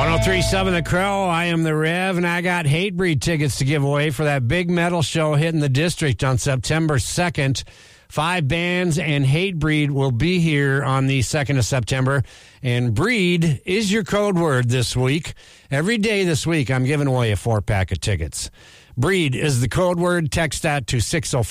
1037 The Crow, I am the Rev, and I got Hatebreed tickets to give away for that big metal show hitting the district on September 2nd. 5 bands and Hatebreed will be here on the 2nd of September. And breed is your code word this week. Every day this week, I'm giving away a 4-pack of tickets. Breed is the code word. Text that to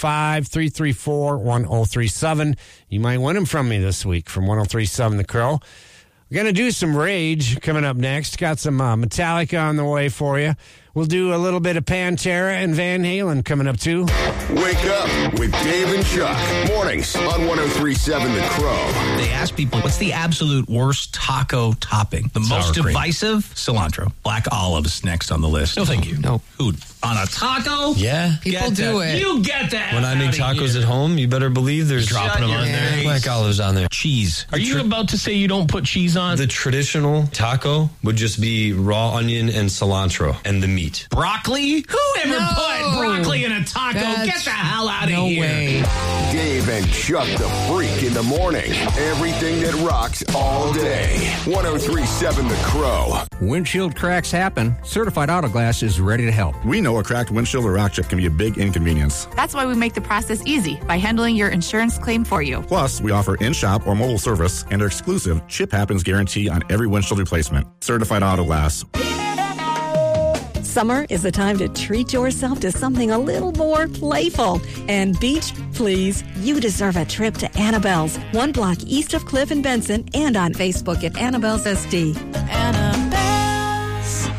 605-334-1037. You might win them from me this week from 1037 The Crow. We're going to do some Rage coming up next. Got some Metallica on the way for you. We'll do a little bit of Pantera and Van Halen coming up, too. Wake up with Dave and Chuck. Mornings on 1037 The Crow. They ask people, what's the absolute worst taco topping? The most divisive? Cilantro. Black olives next on the list. No, thank you. No. Who? On a taco? Yeah. People do it. You get that. When I make tacos at home, you better believe there's dropping them on there. Black olives on there. Cheese. Are you about to say you don't put cheese on? The traditional taco would just be raw onion and cilantro and the meat. Broccoli? Who ever put broccoli in a taco? Get the hell out of here. No way. Dave and Chuck the Freak in the morning. Everything that rocks all day. 1037 The Crow. Windshield cracks happen. Certified Auto Glass is ready to help. We know a cracked windshield or rock chip can be a big inconvenience. That's why we make the process easy by handling your insurance claim for you. Plus, we offer in-shop or mobile service and our exclusive Chip Happens guarantee on every windshield replacement. Certified Auto Glass. Summer is the time to treat yourself to something a little more playful. And beach, please, you deserve a trip to Annabelle's, 1 block east of Cliff and Benson, and on Facebook at Annabelle's SD. Annabelle's.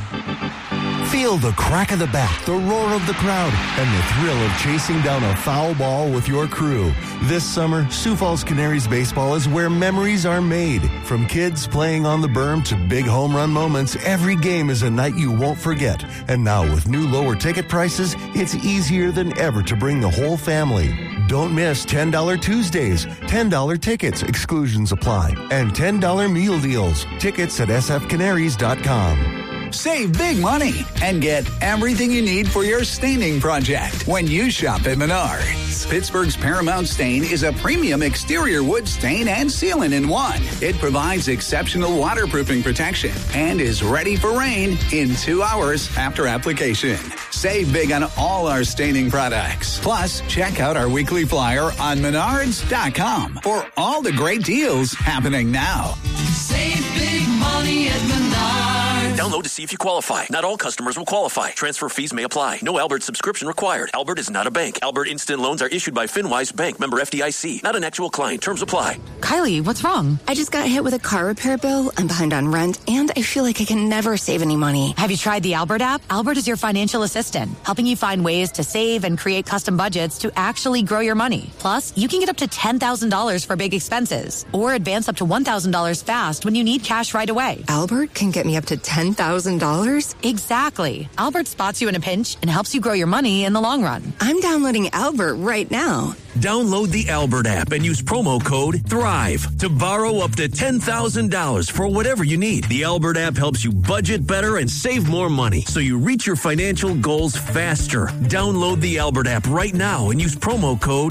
Feel the crack of the bat, the roar of the crowd, and the thrill of chasing down a foul ball with your crew. This summer, Sioux Falls Canaries baseball is where memories are made. From kids playing on the berm to big home run moments, every game is a night you won't forget. And now with new lower ticket prices, it's easier than ever to bring the whole family. Don't miss $10 Tuesdays, $10 tickets, exclusions apply, and $10 meal deals. Tickets at sfcanaries.com. Save big money and get everything you need for your staining project when you shop at Menards. Pittsburgh's Paramount Stain is a premium exterior wood stain and sealant in one. It provides exceptional waterproofing protection and is ready for rain in 2 hours after application. Save big on all our staining products. Plus, check out our weekly flyer on Menards.com for all the great deals happening now. Save big money at Menards. Download to see if you qualify. Not all customers will qualify. Transfer fees may apply. No Albert subscription required. Albert is not a bank. Albert Instant Loans are issued by FinWise Bank, member FDIC. Not an actual client. Terms apply. Kylie, what's wrong? I just got hit with a car repair bill. I'm behind on rent, and I feel like I can never save any money. Have you tried the Albert app? Albert is your financial assistant, helping you find ways to save and create custom budgets to actually grow your money. Plus, you can get up to $10,000 for big expenses, or advance up to $1,000 fast when you need cash right away. Albert can get me up to $10,000? Exactly. Albert spots you in a pinch and helps you grow your money in the long run. I'm downloading Albert right now. Download the Albert app and use promo code THRIVE to borrow up to $10,000 for whatever you need. The Albert app helps you budget better and save more money so you reach your financial goals faster. Download the Albert app right now and use promo code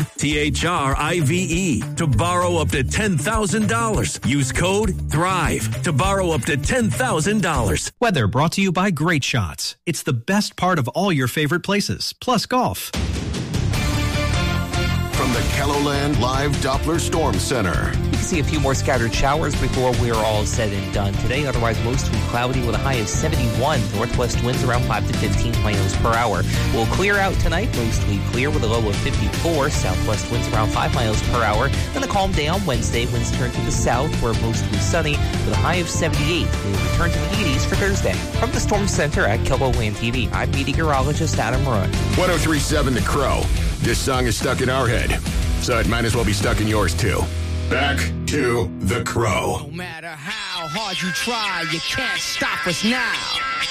THRIVE to borrow up to $10,000. Use code THRIVE to borrow up to $10,000. Weather brought to you by Great Shots. It's the best part of all your favorite places, plus golf. From the KELOLAND Live Doppler Storm Center. You can see a few more scattered showers before we're all said and done today. Otherwise, mostly cloudy with a high of 71. Northwest winds around 5 to 15 miles per hour. We'll clear out tonight, mostly clear with a low of 54. Southwest winds around 5 miles per hour. Then a calm day on Wednesday. Winds turn to the south, where mostly sunny with a high of 78. We'll return to the 80s for Thursday. From the Storm Center at KELOLAND TV, I'm meteorologist Adam Roy. 1037 The Crow. This song is stuck in our head, so it might as well be stuck in yours too. Back to The Crow. No matter how hard you try, you can't stop us now.